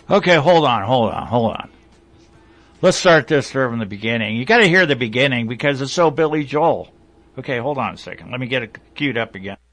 Okay, hold on. Let's start this from the beginning. You got to hear the beginning because it's so Billy Joel. Okay, hold on a second. Let me get it queued up again.